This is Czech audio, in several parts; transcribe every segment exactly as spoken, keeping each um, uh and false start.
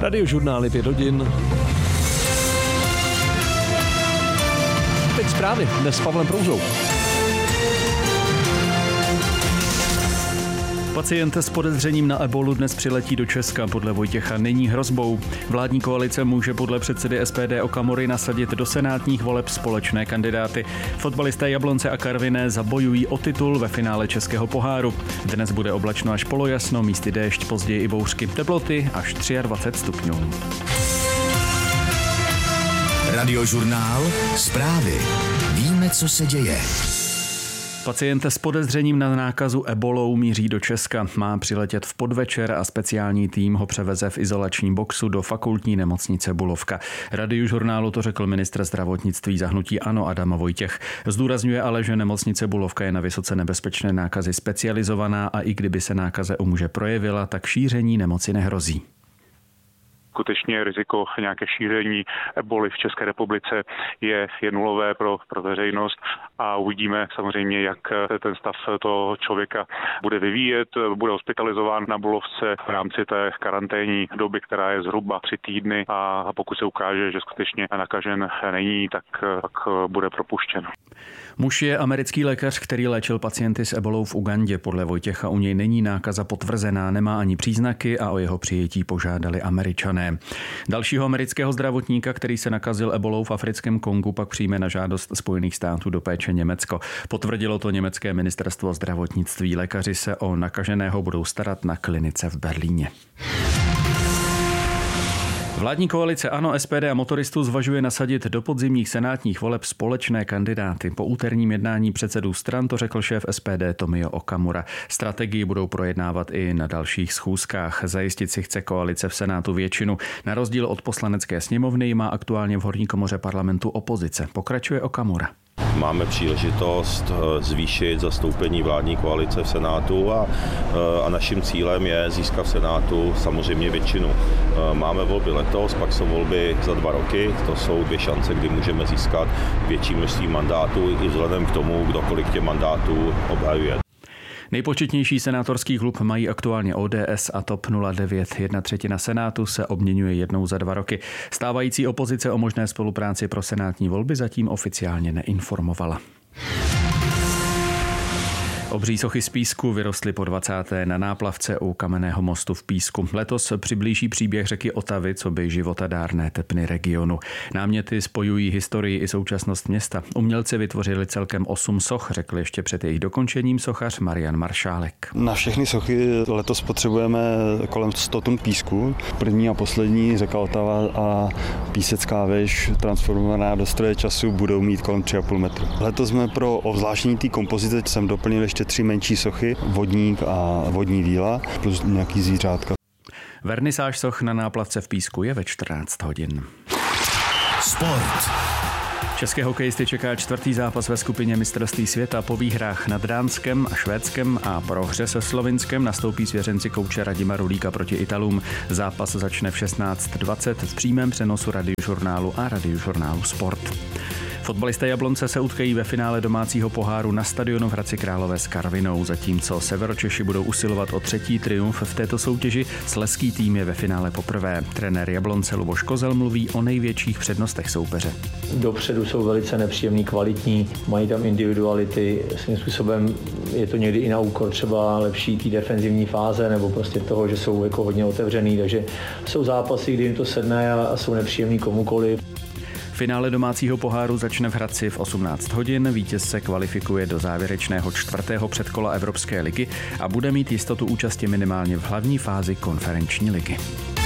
Radiožurnály pět hodin. Teď zprávy, dnes s Pavlem Prouzou. Pacient s podezřením na ebolu dnes přiletí do Česka, podle Vojtěcha není hrozbou. Vládní koalice může podle předsedy S P D Okamury nasadit do senátních voleb společné kandidáty. Fotbalisté Jablonce a Karviné zabojují o titul ve finále Českého poháru. Dnes bude oblačno až polojasno, místy déšť, později i bouřky. Teploty až dvacet tři stupňů. Radiožurnál, zprávy. Víme, co se děje. Pacient s podezřením na nákazu ebolou míří do Česka. Má přiletět v podvečer a speciální tým ho převeze v izolačním boxu do fakultní nemocnice Bulovka. Radiožurnálu to řekl ministr zdravotnictví za hnutí ANO Adam Vojtěch. Zdůrazňuje ale, že nemocnice Bulovka je na vysoce nebezpečné nákazy specializovaná a i kdyby se nákaze u muže projevila, tak šíření nemoci nehrozí. Skutečně riziko nějaké šíření eboli v České republice je, je nulové pro, pro veřejnost a uvidíme samozřejmě, jak ten stav toho člověka bude vyvíjet. Bude hospitalizován na Bulovce v rámci té karanténní doby, která je zhruba tři týdny a pokud se ukáže, že skutečně nakažen není, tak, tak bude propuštěn. Muž je americký lékař, který léčil pacienty s ebolou v Ugandě. Podle Vojtěcha u něj není nákaza potvrzená, nemá ani příznaky a o jeho přijetí požádali Američané. Dalšího amerického zdravotníka, který se nakazil ebolou v africkém Kongu, pak přijme na žádost Spojených států do péče Německo. Potvrdilo to německé ministerstvo zdravotnictví. Lékaři se o nakaženého budou starat na klinice v Berlíně. Vládní koalice ANO, S P D a motoristů zvažuje nasadit do podzimních senátních voleb společné kandidáty. Po úterním jednání předsedů stran to řekl šéf S P D Tomio Okamura. Strategii budou projednávat i na dalších schůzkách. Zajistit si chce koalice v Senátu většinu. Na rozdíl od poslanecké sněmovny má aktuálně v horní komoře parlamentu opozice. Pokračuje Okamura. Máme příležitost zvýšit zastoupení vládní koalice v Senátu a, a naším cílem je získat v Senátu samozřejmě většinu. Máme volby letos, pak jsou volby za dva roky. To jsou dvě šance, kdy můžeme získat větší množství mandátů i vzhledem k tomu, kdo kolik těch mandátů obhajuje. Nejpočetnější senátorský klub mají aktuálně O D S a T O P nula devět. Jedna třetina senátu se obměňuje jednou za dva roky. Stávající opozice o možné spolupráci pro senátní volby zatím oficiálně neinformovala. Obří sochy z písku vyrostly po dvacáté na náplavce u Kamenného mostu v Písku. Letos přiblíží příběh řeky Otavy, coby životadárné tepny regionu. Náměty spojují historii i současnost města. Umělci vytvořili celkem osm soch, řekl ještě před jejich dokončením sochař Marian Maršálek. Na všechny sochy letos potřebujeme kolem sto tun písku. První a poslední řeka Otava a písecká věž transformovaná do stroje času budou mít kolem tři a půl metru. Letos jsme pro ovzláštnění té kompozice jsem doplnil ještě tři menší sochy, vodník a vodní víla plus nějaký zvířátka. Vernisáž soch na náplavce v Písku je ve čtrnáct hodin. Sport. České hokejisty čeká čtvrtý zápas ve skupině mistrovství světa. Po výhrách nad Dánskem a Švédskem a prohře se Slovinskem nastoupí svěřenci kouče Radima Rulíka proti Italům. Zápas začne v šestnáct dvacet v přímém přenosu Radiožurnálu a Radiožurnálu Sport. Fotbalisté Jablonce se utkají ve finále domácího poháru na stadionu v Hradci Králové s Karvinou, zatímco Severočeši budou usilovat o třetí triumf v této soutěži. Slezský tým je ve finále poprvé. Trenér Jablonce Luboš Kozel mluví o největších přednostech soupeře. Dopředu jsou velice nepříjemný, kvalitní, mají tam individuality, svým způsobem je to někdy i na úkor třeba lepší té defenzivní fáze nebo prostě toho, že jsou jako hodně otevřený, takže jsou zápasy, kdy jim to sedne a jsou nepříjemný komukoliv. Finále domácího poháru začne v Hradci v osmnáct hodin. Vítěz se kvalifikuje do závěrečného čtvrtého předkola Evropské ligy a bude mít jistotu účasti minimálně v hlavní fázi konferenční ligy.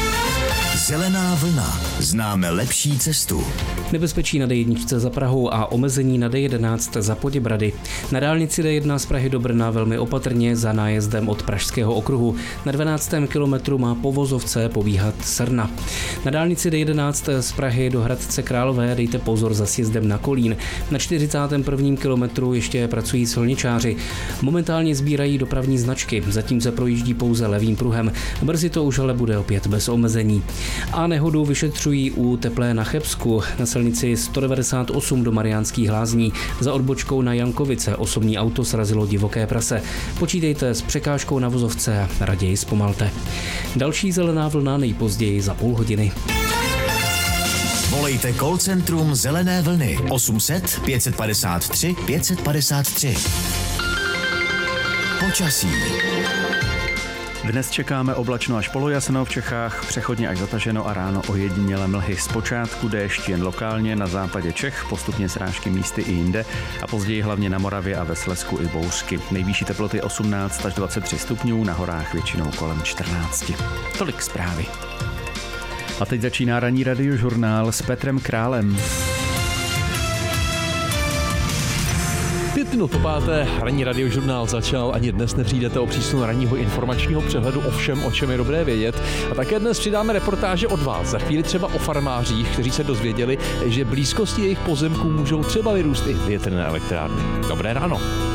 Zelená vlna. Známe lepší cestu. Nebezpečí na D jedna za Prahou a omezení na D jedenáct za Poděbrady. Na dálnici D jedna z Prahy do Brna velmi opatrně za nájezdem od Pražského okruhu. Na dvanáctém kilometru má po vozovce pobíhat Srna. Na dálnici D jedenáct z Prahy do Hradce Králové dejte pozor za sjezdem na Kolín. Na čtyřicátém prvním kilometru ještě pracují silničáři. Momentálně sbírají dopravní značky, zatím se projíždí pouze levým pruhem. Brzy to už ale bude opět bez omezení. A nehodu vyšetřují u Teplé na Chebsku. Na silnici sto devadesát osm do Mariánských Lázní za odbočkou na Jankovice osobní auto srazilo divoké prase. Počítejte s překážkou na vozovce a raději zpomalte. Další zelená vlna nejpozději za půl hodiny. Volejte call centrum Zelené vlny osm set pět padesát tři pět padesát tři. Počasí. Dnes čekáme oblačno až polojasno v Čechách, přechodně až zataženo a ráno ojedinělé mlhy. Zpočátku déšť jen lokálně na západě Čech, postupně srážky místy i jinde a později hlavně na Moravě a ve Slezsku i bouřky. Nejvyšší teploty osmnáct až dvacet tři stupňů, na horách většinou kolem čtrnáct. Tolik zprávy. A teď začíná ranní radiožurnál s Petrem Králem. Pět minut po páté ranní radiožurnál začal, ani dnes nepřijdete o přísunu ranního informačního přehledu o všem, o čem je dobré vědět. A také dnes přidáme reportáže od vás. Za chvíli třeba o farmářích, kteří se dozvěděli, že blízkosti jejich pozemků můžou třeba vyrůst i větrné elektrárny. Dobré ráno.